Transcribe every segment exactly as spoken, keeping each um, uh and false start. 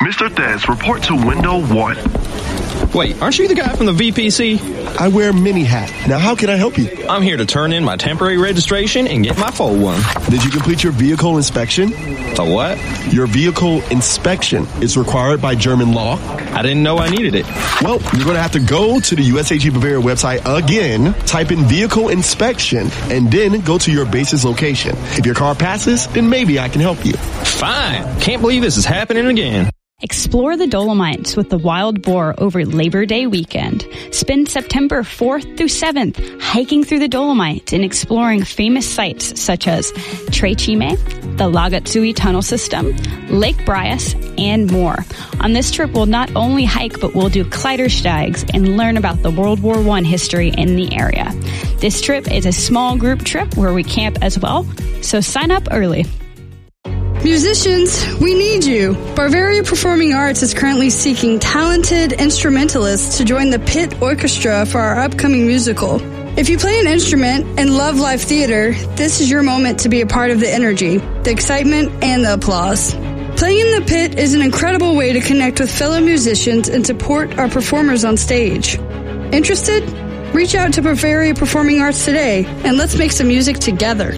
Mister Thez, report to window one. Wait, aren't you the guy from the V P C? I wear a mini hat. Now, how can I help you? I'm here to turn in my temporary registration and get my full one. Did you complete your vehicle inspection? The what? Your vehicle inspection is required by German law. I didn't know I needed it. Well, you're going to have to go to the U S A G Bavaria website again, type in vehicle inspection, and then go to your base's location. If your car passes, then maybe I can help you. Fine. Can't believe this is happening again. Explore the Dolomites with the Wild Boar over Labor Day weekend. Spend September fourth through seventh hiking through the Dolomites and exploring famous sites such as Tre Cime, the Lagatsui Tunnel System, Lake Bryas, and more. On this trip, we'll not only hike, but we'll do Kleidersteigs and learn about the World War One history in the area. This trip is a small group trip where we camp as well, so sign up early. Musicians, we need you. Bavaria Performing Arts is currently seeking talented instrumentalists to join the Pit Orchestra for our upcoming musical. If you play an instrument and love live theater, this is your moment to be a part of the energy, the excitement, and the applause. Playing in the Pit is an incredible way to connect with fellow musicians and support our performers on stage. Interested? Reach out to Bavaria Performing Arts today, and let's make some music together.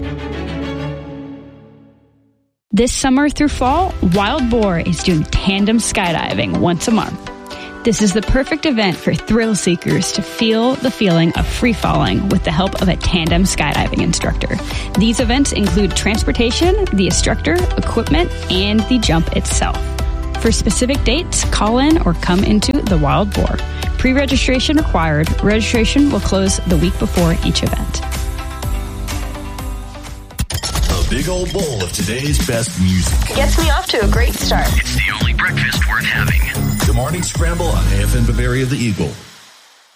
This summer through fall, Wild Boar is doing tandem skydiving once a month. This is the perfect event for thrill seekers to feel the feeling of free falling with the help of a tandem skydiving instructor. These events include transportation, the instructor, equipment, and the jump itself. For specific dates, call in or come into the Wild Boar. Pre-registration required. Registration will close the week before each event. Big old bowl of today's best music. Gets me off to a great start. It's the only breakfast worth having. The Morning Scramble on A F M Bavaria, the Eagle.